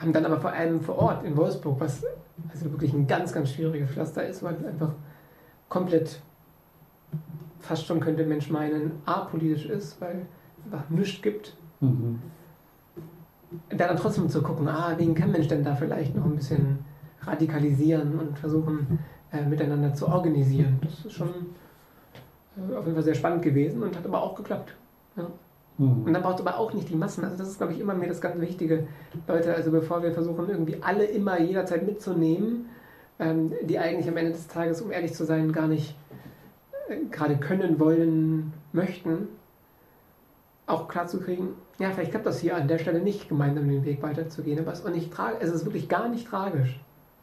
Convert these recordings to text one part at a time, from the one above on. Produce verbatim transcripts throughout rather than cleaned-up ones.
haben dann aber vor allem vor Ort in Wolfsburg, was also wirklich ein ganz, ganz schwieriges Pflaster ist, weil es einfach komplett, fast schon könnte ein Mensch meinen, apolitisch ist, weil es einfach nichts gibt. Mhm. Da dann trotzdem zu gucken, ah, wen kann Mensch denn da vielleicht noch ein bisschen radikalisieren und versuchen, äh, miteinander zu organisieren. Das ist schon äh, auf jeden Fall sehr spannend gewesen und hat aber auch geklappt. Ja. Mhm. Und dann braucht es aber auch nicht die Massen. Also das ist, glaube ich, immer mir das ganz Wichtige. Leute, also bevor wir versuchen, irgendwie alle immer jederzeit mitzunehmen, ähm, die eigentlich am Ende des Tages, um ehrlich zu sein, gar nicht äh, gerade können, wollen, möchten, auch klar zu kriegen, ja, vielleicht klappt das hier an der Stelle nicht, gemeinsam den Weg weiterzugehen, aber es ist auch nicht tragisch, es ist wirklich gar nicht tragisch.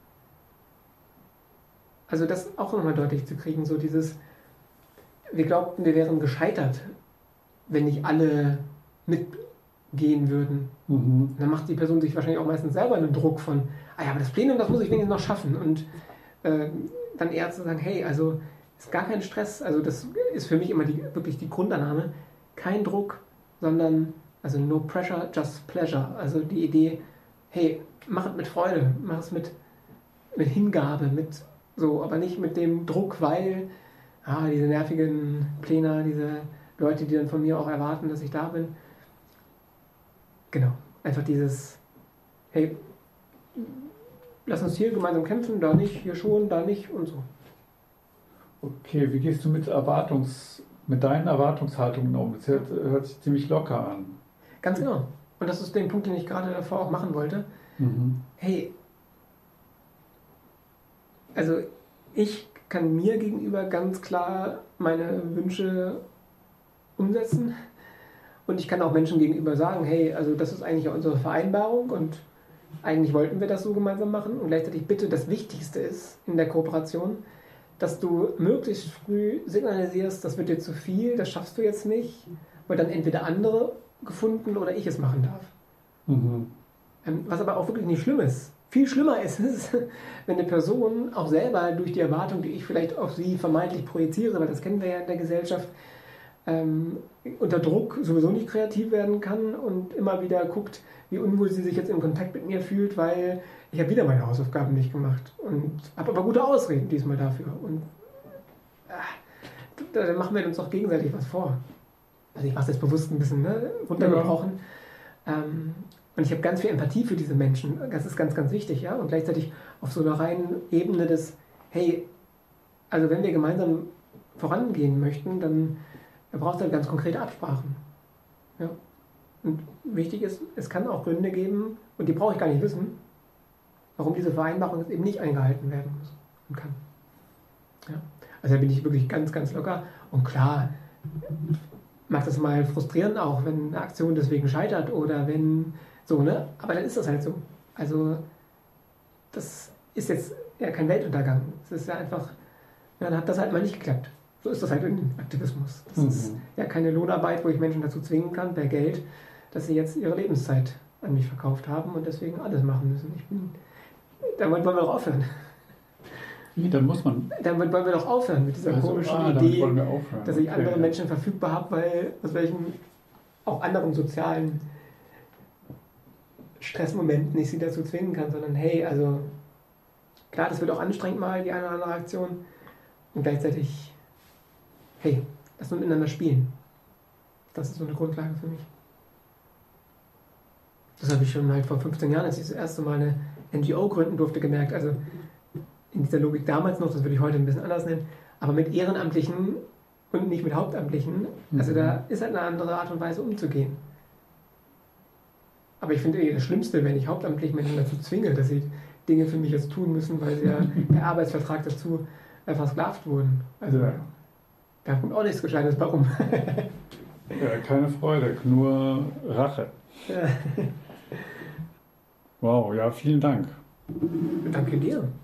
Also das auch nochmal deutlich zu kriegen, so dieses, wir glaubten, wir wären gescheitert, wenn nicht alle mitgehen würden. Mhm. Dann macht die Person sich wahrscheinlich auch meistens selber einen Druck von, ah ja, aber das Plenum, das muss ich wenigstens noch schaffen. Und äh, dann eher zu sagen, hey, also ist gar kein Stress, also das ist für mich immer die, wirklich die Grundannahme, kein Druck, sondern, also no pressure, just pleasure. Also die Idee, hey, mach es mit Freude, mach es mit, mit Hingabe, mit so, aber nicht mit dem Druck, weil ah, diese nervigen Pläne, diese Leute, die dann von mir auch erwarten, dass ich da bin. Genau, einfach dieses, hey, lass uns hier gemeinsam kämpfen, da nicht, hier schon, da nicht und so. Okay, wie gehst du mit Erwartungs, mit deinen Erwartungshaltungen um? Das hört, hört sich ziemlich locker an. Ganz genau. Und das ist der Punkt, den ich gerade davor auch machen wollte. Mhm. Hey, also ich kann mir gegenüber ganz klar meine Wünsche umsetzen und ich kann auch Menschen gegenüber sagen, hey, also das ist eigentlich unsere Vereinbarung und eigentlich wollten wir das so gemeinsam machen und gleichzeitig bitte das Wichtigste ist in der Kooperation, dass du möglichst früh signalisierst, das wird dir zu viel, das schaffst du jetzt nicht, weil dann entweder andere gefunden oder ich es machen darf. Mhm. Was aber auch wirklich nicht schlimm ist. Viel schlimmer ist es, wenn eine Person auch selber durch die Erwartung, die ich vielleicht auf sie vermeintlich projiziere, weil das kennen wir ja in der Gesellschaft, ähm, unter Druck sowieso nicht kreativ werden kann und immer wieder guckt, wie unwohl sie sich jetzt in Kontakt mit mir fühlt, weil ich habe wieder meine Hausaufgaben nicht gemacht und habe aber gute Ausreden diesmal dafür. Und äh, da machen wir uns doch gegenseitig was vor. Also ich mache es jetzt bewusst ein bisschen ne, runtergebrochen. Ja. Ähm, und ich habe ganz viel Empathie für diese Menschen. Das ist ganz, ganz wichtig. Ja? Und gleichzeitig auf so einer reinen Ebene des, hey, also wenn wir gemeinsam vorangehen möchten, dann braucht es halt ganz konkrete Absprachen. Ja? Und wichtig ist, es kann auch Gründe geben, und die brauche ich gar nicht wissen, warum diese Vereinbarung jetzt eben nicht eingehalten werden muss und kann. Ja? Also da bin ich wirklich ganz, ganz locker. Und klar, mag das mal frustrieren auch, wenn eine Aktion deswegen scheitert oder wenn so, ne? Aber dann ist das halt so. Also das ist jetzt ja kein Weltuntergang. Es ist ja einfach, ja, dann hat das halt mal nicht geklappt. So ist das halt im Aktivismus. Das mhm. ist ja keine Lohnarbeit, wo ich Menschen dazu zwingen kann, per Geld, dass sie jetzt ihre Lebenszeit an mich verkauft haben und deswegen alles machen müssen. Ich bin, da wollen wir doch aufhören. Wie, dann muss man... Dann wollen wir doch aufhören mit dieser also, komischen ah, Idee, dass ich okay, andere ja. Menschen verfügbar habe, weil aus welchen auch anderen sozialen Stressmomenten ich sie dazu zwingen kann, sondern hey, also klar, das wird auch anstrengend mal, die eine oder andere Aktion und gleichzeitig hey, lass uns miteinander spielen. Das ist so eine Grundlage für mich. Das habe ich schon halt vor fünfzehn Jahren, als ich das erste Mal eine N G O gründen durfte, gemerkt. Also in dieser Logik damals noch, das würde ich heute ein bisschen anders nennen, aber mit Ehrenamtlichen und nicht mit Hauptamtlichen. Also da ist halt eine andere Art und Weise umzugehen. Aber ich finde eh das Schlimmste, wenn ich hauptamtlich Menschen dazu zwinge, dass sie Dinge für mich jetzt tun müssen, weil sie ja per Arbeitsvertrag dazu versklavt wurden. Also ja. Da kommt auch nichts Gescheites bei rum. Ja, keine Freude, nur Rache. Ja. Wow, ja, vielen Dank. Danke dir.